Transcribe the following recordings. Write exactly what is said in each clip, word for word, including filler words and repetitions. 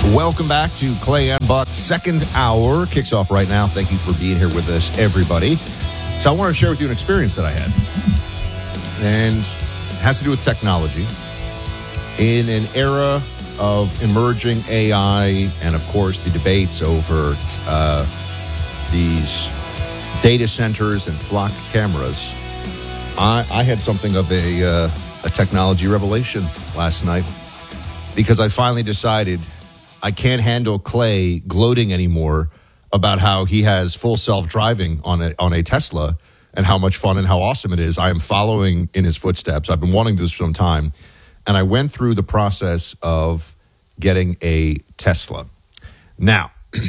Welcome back to Clay and Buck. Second hour kicks off right now. Thank you for being here with us, everybody. So I want to share with you an experience that I had. And it has to do with technology. In an era of emerging A I and, of course, the debates over uh, these data centers and flock cameras, I, I had something of a, uh, a technology revelation last night because I finally decided I can't handle Clay gloating anymore about how he has full self-driving on a, on a Tesla and how much fun and how awesome it is. I am following in his footsteps. I've been wanting this for some time. And I went through the process of getting a Tesla. Now,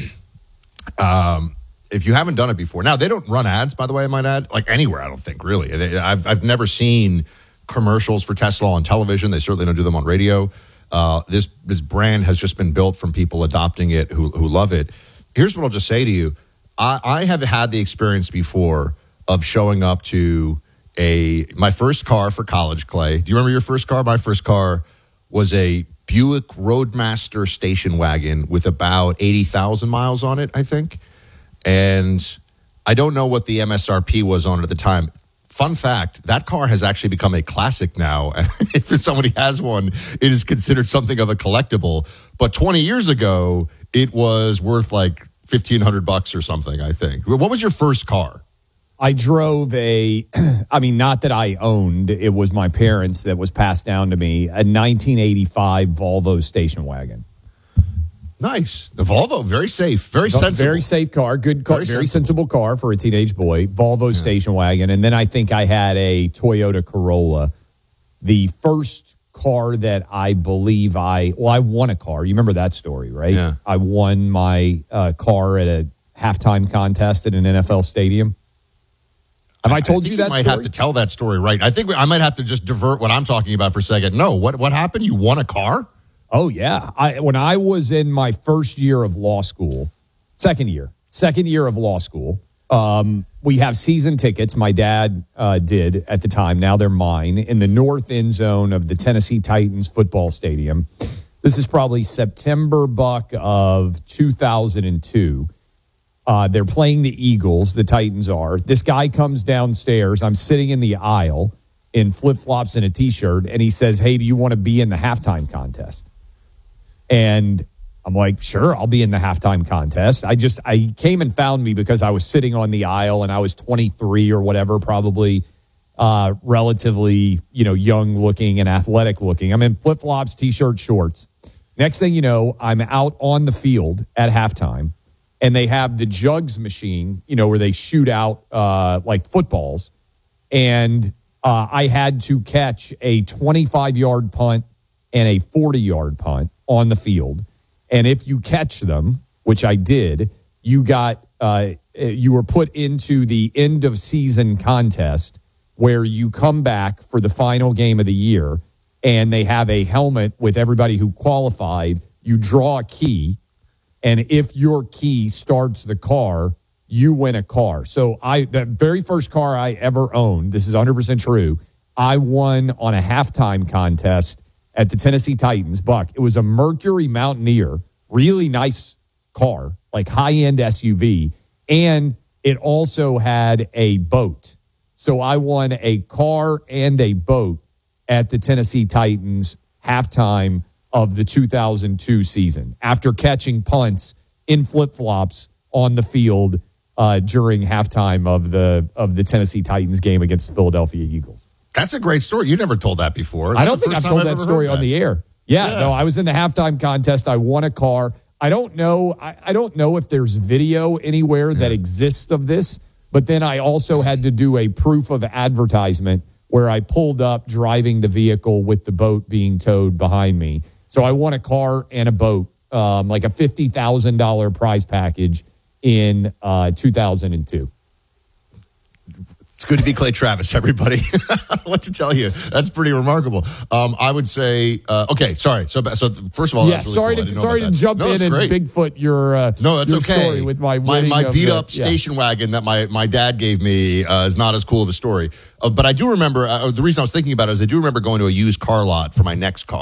um, if you haven't done it before, now they don't run ads, by the way, I might add, like anywhere, I don't think, really. I've, I've never seen commercials for Tesla on television. They certainly don't do them on radio. Uh, this this brand has just been built from people adopting it who who love it. Here's what I'll just say to you. I, I have had the experience before of showing up to a my first car for college, Clay. Do you remember your first car? My first car was a Buick Roadmaster station wagon with about eighty thousand miles on it, I think. And I don't know what the M S R P was on it at the time. Fun fact, that car has actually become a classic now. If somebody has one, it is considered something of a collectible. But twenty years ago, it was worth like fifteen hundred bucks or something, I think. What was your first car? I drove a, I mean, not that I owned, it was my parents that was passed down to me, a nineteen eighty-five Volvo station wagon. Nice. The Volvo, very safe, very sensible. Very safe car, good car, very, very sensible car for a teenage boy. Volvo yeah. station wagon. And then I think I had a Toyota Corolla. The first car that I believe I, well, I won a car. You remember that story, right? Yeah. I won my uh, car at a halftime contest at an N F L stadium. Have I told I you that you might story? have to tell that story, right? I think I might have to just divert what I'm talking about for a second. No, what what happened? You won a car? Oh, yeah. I, when I was in my first year of law school, second year, second year of law school, um, we have season tickets. My dad uh, did at the time. Now they're mine in the north end zone of the Tennessee Titans football stadium. This is probably September, Buck, of two thousand two. Uh, they're playing the Eagles. The Titans are. This guy comes downstairs. I'm sitting in the aisle in flip-flops and a T-shirt, and he says, "Hey, do you want to be in the halftime contest?" And I'm like, "Sure, I'll be in the halftime contest." I just, I came and found me because I was sitting on the aisle and I was twenty-three or whatever, probably uh, relatively, you know, young looking and athletic looking. I'm in flip-flops, T-shirt, shorts. Next thing you know, I'm out on the field at halftime. And they have the jugs machine, you know, where they shoot out uh, like footballs. And uh, I had to catch a twenty-five-yard punt and a forty-yard punt on the field. And if you catch them, which I did, you got uh, you were put into the end of season contest where you come back for the final game of the year. And they have a helmet with everybody who qualified. You draw a key. And if your key starts the car, you win a car. So I, the very first car I ever owned, this is one hundred percent true, I won on a halftime contest at the Tennessee Titans. Buck, it was a Mercury Mountaineer, really nice car, like high-end S U V. And it also had a boat. So I won a car and a boat at the Tennessee Titans halftime of the two thousand two season after catching punts in flip-flops on the field uh, during halftime of the of the Tennessee Titans game against the Philadelphia Eagles. That's a great story. You never told that before. That's I don't think I've told that story on the air. Yeah, yeah, no, I was in the halftime contest. I won a car. I don't know. I, I don't know if there's video anywhere that yeah. exists of this, but then I also had to do a proof of advertisement where I pulled up driving the vehicle with the boat being towed behind me. So I won a car and a boat, um, like a fifty thousand dollars prize package in uh, two thousand two. It's good to be Clay Travis, everybody. What to tell you? That's pretty remarkable. Um, I would say, uh, okay, sorry. So, so first of all, yeah, that's really sorry cool. to sorry to jump no, in and great. Bigfoot your uh, no, that's your okay. story with my my, my beat up the, yeah. station wagon that my my dad gave me uh, is not as cool of a story. Uh, but I do remember uh, the reason I was thinking about it is I do remember going to a used car lot for my next car.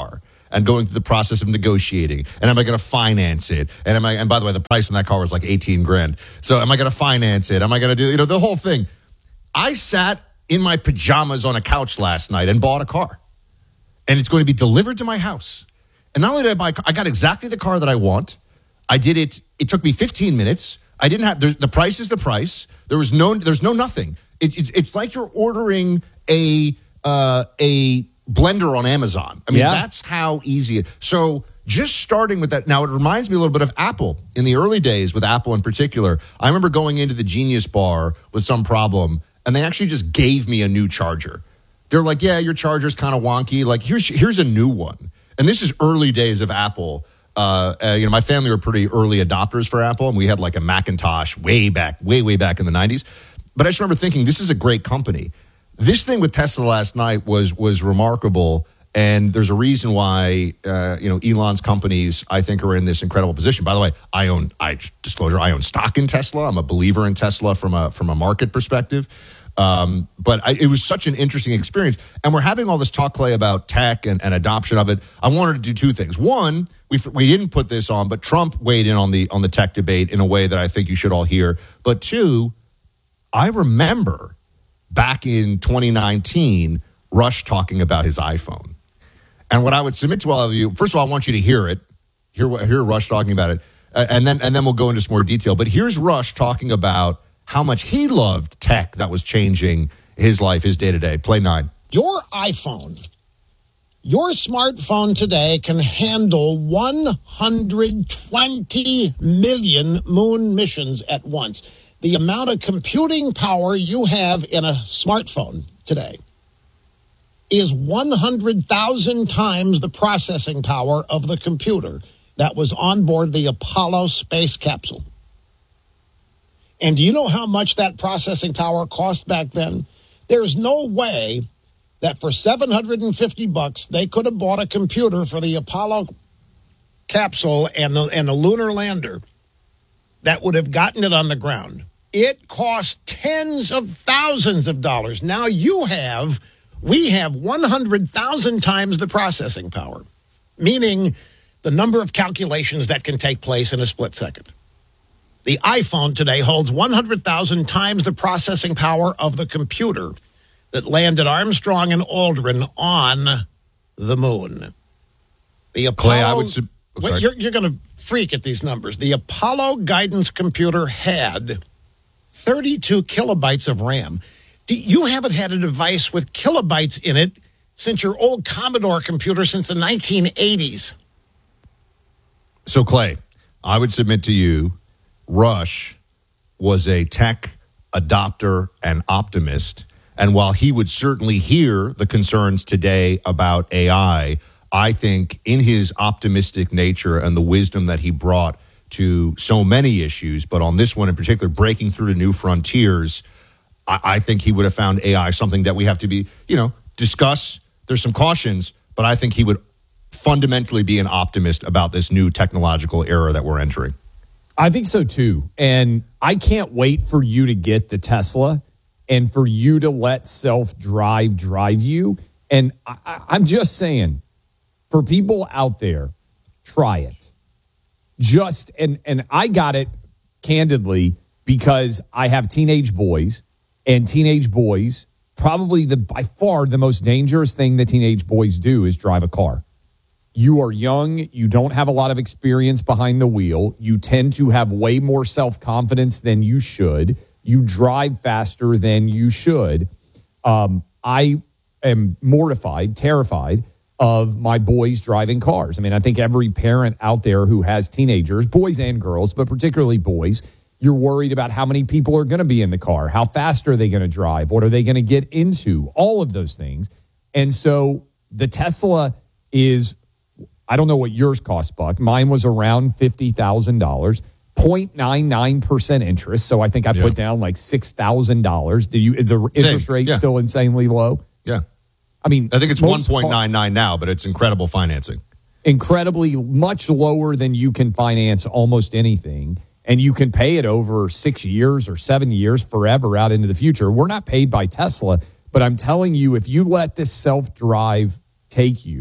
and going through the process of negotiating. And am I going to finance it? And am I? And by the way, the price on that car was like eighteen grand. So am I going to finance it? Am I going to do, you know, the whole thing? I sat in my pajamas on a couch last night and bought a car. And it's going to be delivered to my house. And not only did I buy, I got exactly the car that I want. I did it. It took me fifteen minutes. I didn't have, the price is the price. There was no, there's no nothing. It, it, it's like you're ordering a, uh, a blender on Amazon. I mean, yeah. that's how easy it is. So just starting with that. Now, it reminds me a little bit of Apple. In the early days with Apple in particular, I remember going into the Genius Bar with some problem, and they actually just gave me a new charger. They're like, yeah, your charger's kind of wonky. Like, here's here's a new one. And this is early days of Apple. Uh, uh, you know, my family were pretty early adopters for Apple, and we had like a Macintosh way back, way, way back in the nineties. But I just remember thinking, this is a great company. This thing with Tesla last night was was remarkable, and there's a reason why uh, you know Elon's companies, I think, are in this incredible position. By the way, I own, I disclosure, I own stock in Tesla. I'm a believer in Tesla from a from a market perspective. Um, but I, it was such an interesting experience. And we're having all this talk, Clay, about tech and, and adoption of it. I wanted to do two things. One, we we didn't put this on, but Trump weighed in on the on the tech debate in a way that I think you should all hear. But two, I remember back in twenty nineteen, Rush talking about his iPhone. And what I would submit to all of you, first of all, I want you to hear it, hear, hear Rush talking about it, uh, and then and then we'll go into some more detail. But here's Rush talking about how much he loved tech that was changing his life, his day-to-day. Play nine. Your iPhone, your smartphone today can handle one hundred twenty million moon missions at once. The amount of computing power you have in a smartphone today is one hundred thousand times the processing power of the computer that was on board the Apollo space capsule. And do you know how much that processing power cost back then? There's no way that for seven hundred fifty bucks, they could have bought a computer for the Apollo capsule and the, and the lunar lander that would have gotten it on the ground. It cost tens of thousands of dollars. Now you have, we have one hundred thousand times the processing power, meaning the number of calculations that can take place in a split second. The iPhone today holds one hundred thousand times the processing power of the computer that landed Armstrong and Aldrin on the moon. The Apollo, Clay, I would sub- oh, wait, you're, you're going to freak at these numbers. The Apollo guidance computer had thirty-two kilobytes of RAM. Do, you haven't had a device with kilobytes in it since your old Commodore computer since the nineteen eighties. So, Clay, I would submit to you, Rush was a tech adopter and optimist. And while he would certainly hear the concerns today about A I, I think in his optimistic nature and the wisdom that he brought to so many issues, but on this one in particular, breaking through to new frontiers, I, I think he would have found A I something that we have to be, you know, discuss. There's some cautions, but I think he would fundamentally be an optimist about this new technological era that we're entering. I think so too. And I can't wait for you to get the Tesla and for you to let self-drive drive you. And I, I'm just saying, for people out there, try it. Just, and, and I got it candidly because I have teenage boys, and teenage boys, probably the by far the most dangerous thing that teenage boys do is drive a car. You are young. You don't have a lot of experience behind the wheel. You tend to have way more self-confidence than you should. You drive faster than you should. Um, I am mortified, terrified of my boys driving cars. I mean, I think every parent out there who has teenagers, boys and girls, but particularly boys, you're worried about how many people are going to be in the car. How fast are they going to drive? What are they going to get into? All of those things. And so the Tesla is, I don't know what yours cost, Buck. Mine was around fifty thousand dollars, zero point nine nine percent interest. So I think I yeah. put down like six thousand dollars. Do you, is the interest rate yeah. still insanely low? Yeah. I mean, I think it's one point nine nine now, but it's incredible financing. Incredibly much lower than you can finance almost anything. And you can pay it over six years or seven years forever out into the future. We're not paid by Tesla, but I'm telling you, if you let this self-drive take you,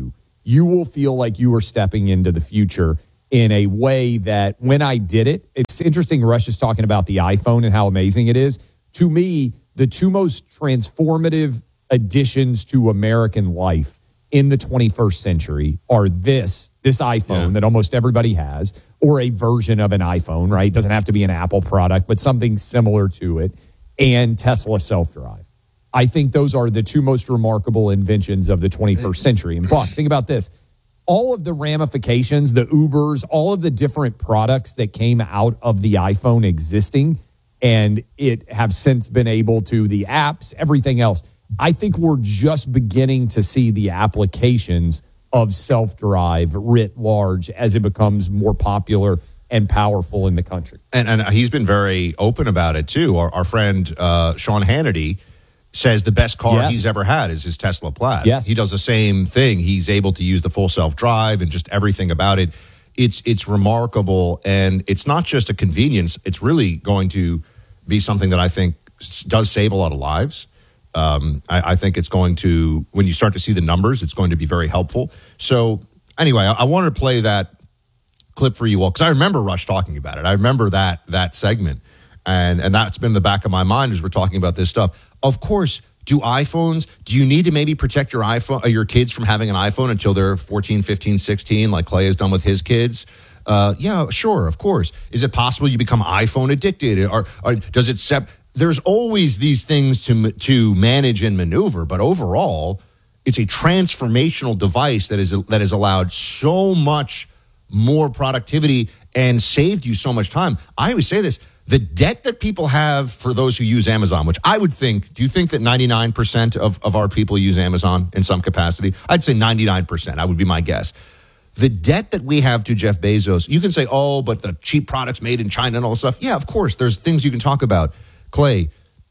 you will feel like you are stepping into the future in a way that when I did it, it's interesting. Rush is talking about the iPhone and how amazing it is. To me, the two most transformative additions to American life in the twenty-first century are this, this iPhone yeah. that almost everybody has, or a version of an iPhone, right? It doesn't have to be an Apple product, but something similar to it, and Tesla self-drive. I think those are the two most remarkable inventions of the twenty-first century. And Buck, think about this. All of the ramifications, the Ubers, all of the different products that came out of the iPhone existing, and it have since been able to, the apps, everything else. I think we're just beginning to see the applications of self-drive writ large as it becomes more popular and powerful in the country. And, and he's been very open about it, too. Our, our friend uh, Sean Hannity says the best car yes. he's ever had is his Tesla Plaid. Yes. He does the same thing. He's able to use the full self-drive and just everything about it. It's it's remarkable, and it's not just a convenience. It's really going to be something that I think does save a lot of lives. Um, I, I think it's going to, when you start to see the numbers, it's going to be very helpful. So anyway, I, I wanted to play that clip for you all, because I remember Rush talking about it. I remember that that segment, and and that's been in the back of my mind as we're talking about this stuff. Of course, do iPhones, do you need to maybe protect your iPhone, or your kids from having an iPhone until they're fourteen, fifteen, sixteen, like Clay has done with his kids? Uh, yeah, sure, of course. Is it possible you become iPhone addicted? Or, or does it sep- There's always these things to to manage and maneuver, but overall, it's a transformational device that is that has allowed so much more productivity and saved you so much time. I always say this. The debt that people have for those who use Amazon, which I would think, do you think that ninety-nine percent of, of our people use Amazon in some capacity? I'd say ninety-nine percent. I would be my guess. The debt that we have to Jeff Bezos, you can say, oh, but the cheap products made in China and all this stuff. Yeah, of course. There's things you can talk about. Clay,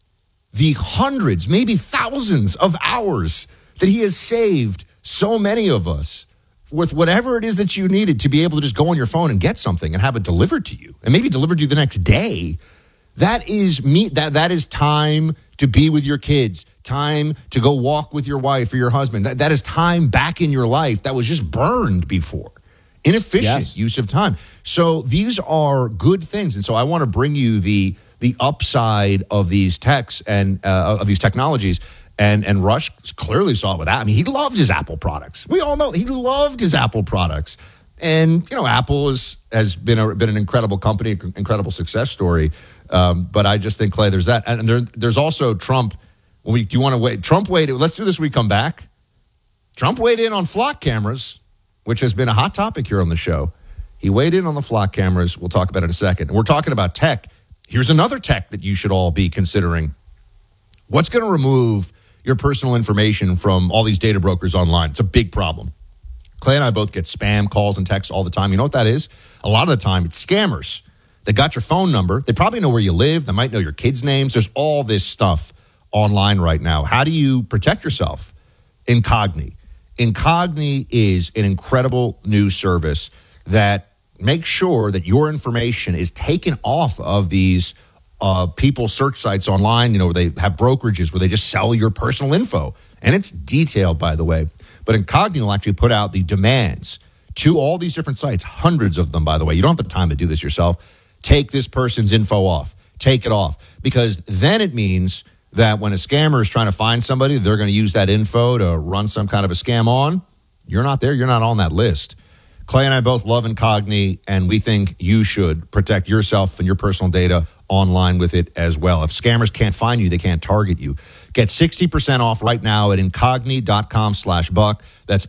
the hundreds, maybe thousands of hours that he has saved so many of us with whatever it is that you needed to be able to just go on your phone and get something and have it delivered to you, and maybe delivered to you the next day. That is me. That that is time to be with your kids, time to go walk with your wife or your husband. That that is time back in your life that was just burned before. Inefficient yes. use of time. So these are good things, and so I want to bring you the the upside of these techs and uh, of these technologies. And and Rush clearly saw it with that. I mean, he loved his Apple products. We all know he loved his Apple products. And, you know, Apple is, has been a, been an incredible company, incredible success story. Um, but I just think, Clay, there's that. And there, there's also Trump. When we, do you want to wait? Trump weighed in. Let's do this when we come back. Trump weighed in on flock cameras, which has been a hot topic here on the show. He weighed in on the flock cameras. We'll talk about it in a second. And we're talking about tech. Here's another tech that you should all be considering. What's going to remove your personal information from all these data brokers online? It's a big problem. Clay and I both get spam calls and texts all the time. You know what that is? A lot of the time, it's scammers. They got your phone number. They probably know where you live. They might know your kids' names. There's all this stuff online right now. How do you protect yourself? Incogni. Incogni is an incredible new service that makes sure that your information is taken off of these Uh, people search sites online, you know, where they have brokerages where they just sell your personal info. And it's detailed, by the way. But Incogni will actually put out the demands to all these different sites, hundreds of them, by the way. You don't have the time to do this yourself. Take this person's info off. Take it off. Because then it means that when a scammer is trying to find somebody, they're going to use that info to run some kind of a scam on. You're not there. You're not on that list. Clay and I both love Incogni, and we think you should protect yourself and your personal data online with it as well. If scammers can't find you, they can't target you. Get sixty percent off right now at incogni.com slash buck. That's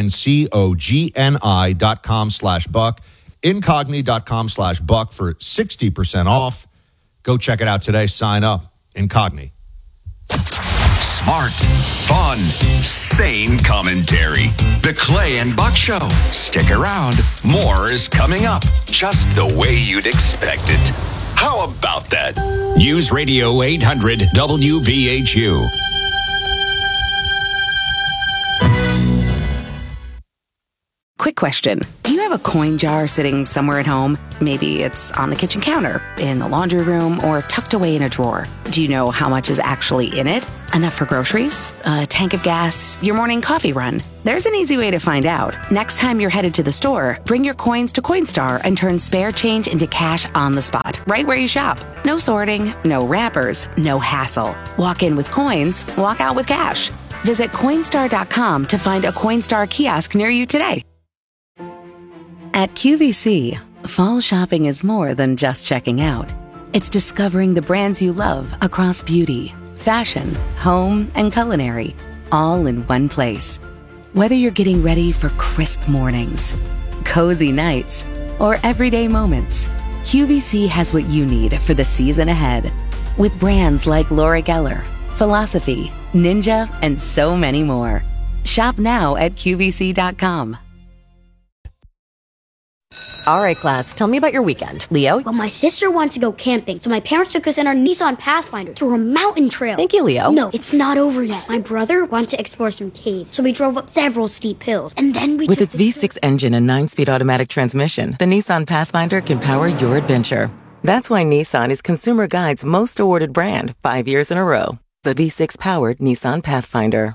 I-N-C-O-G-N-I dot com slash buck. Incogni.com slash buck for sixty percent off. Go check it out today. Sign up. Incogni. Smart, fun, sane commentary. The Clay and Buck Show. Stick around. More is coming up, just the way you'd expect it. How about that? News Radio eight hundred W V H U. Quick question. Do you have a coin jar sitting somewhere at home? Maybe it's on the kitchen counter, in the laundry room, or tucked away in a drawer. Do you know how much is actually in it? Enough for groceries, a tank of gas, your morning coffee run? There's an easy way to find out. Next time you're headed to the store, bring your coins to Coinstar and turn spare change into cash on the spot, right where you shop. No sorting, no wrappers, no hassle. Walk in with coins, walk out with cash. Visit Coinstar dot com to find a Coinstar kiosk near you today. At Q V C, fall shopping is more than just checking out. It's discovering the brands you love across beauty, fashion, home, and culinary, all in one place. Whether you're getting ready for crisp mornings, cozy nights, or everyday moments, Q V C has what you need for the season ahead. With brands like Laura Geller, Philosophy, Ninja, and so many more. Shop now at Q V C dot com. All right, class, tell me about your weekend. Leo? Well, my sister wants to go camping, so my parents took us in our Nissan Pathfinder through a mountain trail. Thank you, Leo. No, it's not over yet. My brother wanted to explore some caves, so we drove up several steep hills, and then we With took its the V six engine and nine-speed automatic transmission, the Nissan Pathfinder can power your adventure. That's why Nissan is Consumer Guide's most awarded brand five years in a row. The V six-powered Nissan Pathfinder.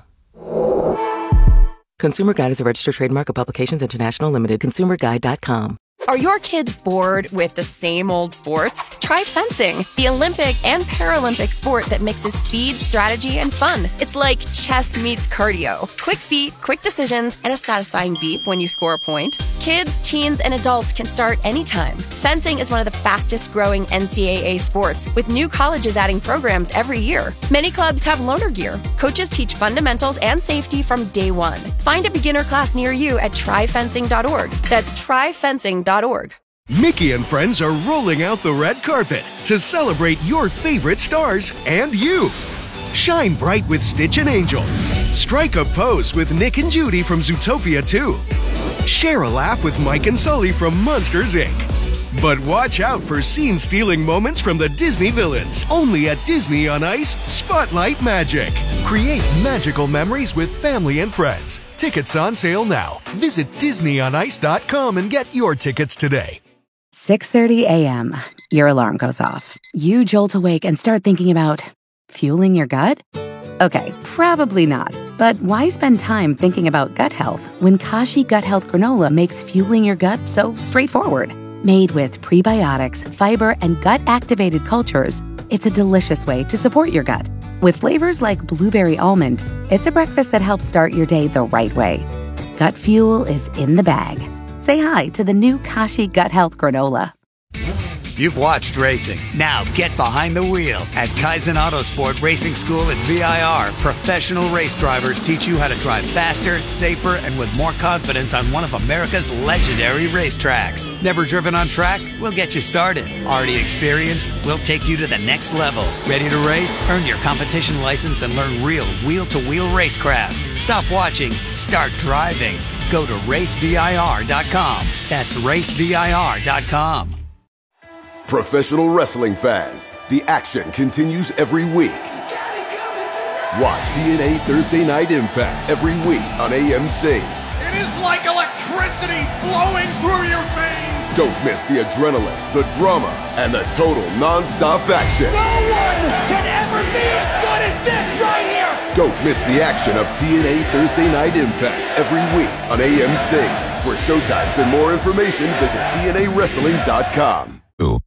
Consumer Guide is a registered trademark of Publications International Limited. consumer guide dot com. Are your kids bored with the same old sports? Try fencing, the Olympic and Paralympic sport that mixes speed, strategy, and fun. It's like chess meets cardio. Quick feet, quick decisions, and a satisfying beep when you score a point. Kids, teens, and adults can start anytime. Fencing is one of the fastest growing N C double A sports, with new colleges adding programs every year. Many clubs have loaner gear. Coaches teach fundamentals and safety from day one. Find a beginner class near you at try fencing dot org. That's try fencing dot org. Mickey and friends are rolling out the red carpet to celebrate your favorite stars and you. Shine bright with Stitch and Angel. Strike a pose with Nick and Judy from Zootopia two. Share a laugh with Mike and Sully from Monsters, Incorporated. But watch out for scene-stealing moments from the Disney villains. Only at Disney on Ice Spotlight Magic. Create magical memories with family and friends. Tickets on sale now. Visit disney on ice dot com and get your tickets today. six thirty a.m. Your alarm goes off. You jolt awake and start thinking about fueling your gut? Okay, probably not. But why spend time thinking about gut health when Kashi Gut Health Granola makes fueling your gut so straightforward? Made with prebiotics, fiber, and gut-activated cultures, it's a delicious way to support your gut. With flavors like blueberry almond, it's a breakfast that helps start your day the right way. Gut fuel is in the bag. Say hi to the new Kashi Gut Health Granola. You've watched racing. Now get behind the wheel. At Kaizen Autosport Racing School at V I R, professional race drivers teach you how to drive faster, safer, and with more confidence on one of America's legendary racetracks. Never driven on track? We'll get you started. Already experienced? We'll take you to the next level. Ready to race? Earn your competition license and learn real wheel-to-wheel racecraft. Stop watching. Start driving. Go to race V I R dot com. That's race V I R dot com. Professional wrestling fans, the action continues every week. Watch T N A Thursday Night Impact every week on A M C. It is like electricity flowing through your veins. Don't miss the adrenaline, the drama, and the total non-stop action. No one can ever be as good as this right here. Don't miss the action of T N A Thursday Night Impact every week on A M C. For showtimes and more information, visit T N A wrestling dot com. Ooh.